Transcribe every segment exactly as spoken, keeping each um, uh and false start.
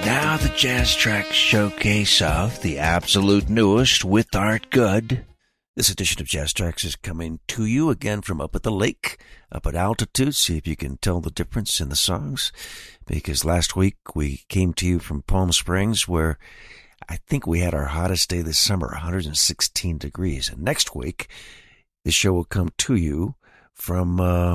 Now the Jazz Track showcase of the absolute newest with Art Good. This edition of Jazz Tracks is coming to you again from up at the lake, up at altitude. See if you can tell the difference in the songs. Because last week we came to you from Palm Springs, where I think we had our hottest day this summer, one hundred sixteen degrees. And next week, the show will come to you from uh,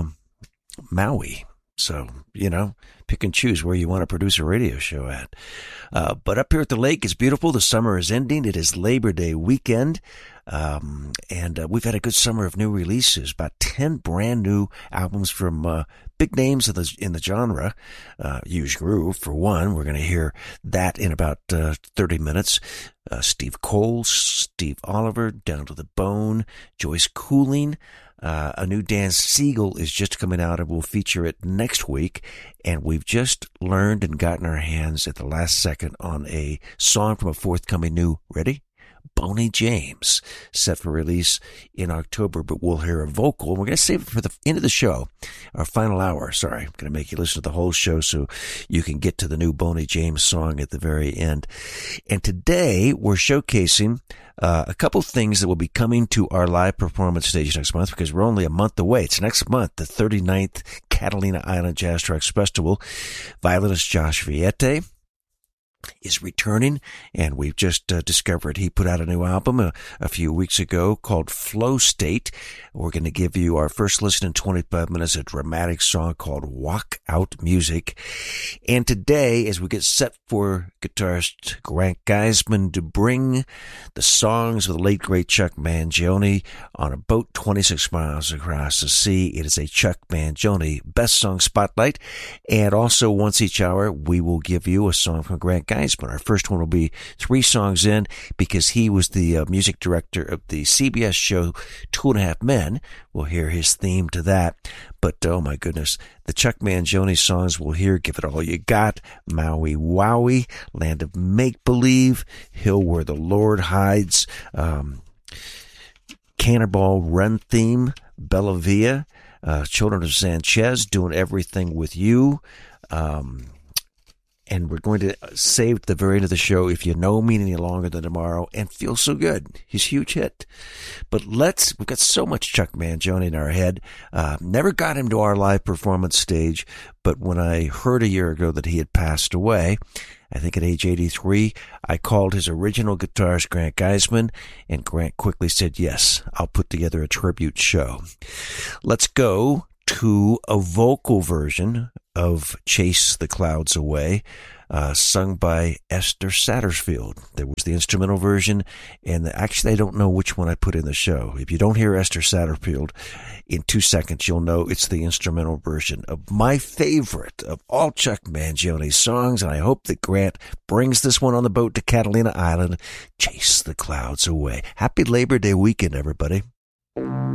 Maui. So, you know, pick and choose where you want to produce a radio show at. Uh, but up here at the lake, it's beautiful. The summer is ending. It is Labor Day weekend. Um, and uh, we've had a good summer of new releases, about ten brand new albums from uh, big names in the in the genre. Uh, Huge Groove, for one. We're going to hear that in about uh, thirty minutes. Uh, Steve Cole, Steve Oliver, Down to the Bone, Joyce Cooling. Uh, a new Dan Siegel is just coming out, and we'll feature it next week. And we've just learned and gotten our hands at the last second on a song from a forthcoming new, ready? Boney James, set for release in October, but we'll hear a vocal. We're going to save it for the end of the show, our final hour. Sorry, I'm going to make you listen to the whole show so you can get to the new Boney James song at the very end. And today we're showcasing uh, a couple things that will be coming to our live performance stage next month, because we're only a month away. It's next month, the thirty-ninth Catalina Island Jazz Tracks Festival. Violinist Josh Viette is returning, and we've just uh, discovered he put out a new album a, a few weeks ago called Flow State. We're going to give you our first listen in twenty-five minutes, a dramatic song called Walk Out Music. And today, as we get set for guitarist Grant Geisman to bring the songs of the late great Chuck Mangione on a boat twenty-six miles across the sea, it is a Chuck Mangione Best Song Spotlight. And also once each hour, we will give you a song from Grant Geisman. Our first one will be three songs in, because he was the uh, music director of the C B S show Two and a Half Men. We'll hear his theme to that. But, oh my goodness, the Chuck Mangione songs we'll hear: Give It All You Got, Maui Wowie, Land of Make Believe, Hill Where the Lord Hides, um, Cannonball Run Theme, Bella Via, uh, Children of Sanchez, Doing Everything With You, um... And we're going to save the very end of the show, If You Know Me Any Longer Than Tomorrow, and Feel So Good, his huge hit. But let's, we've got so much Chuck Mangione in our head. Uh, never got him to our live performance stage, but when I heard a year ago that he had passed away, I think at age eighty-three, I called his original guitarist, Grant Geisman, and Grant quickly said, yes, I'll put together a tribute show. Let's go to a vocal version of Chase the Clouds Away, uh, sung by Esther Satterfield. There was the instrumental version, and the, actually I don't know which one I put in the show. If you don't hear Esther Satterfield, in two seconds you'll know it's the instrumental version of my favorite of all Chuck Mangione songs, and I hope that Grant brings this one on the boat to Catalina Island, Chase the Clouds Away. Happy Labor Day weekend, everybody.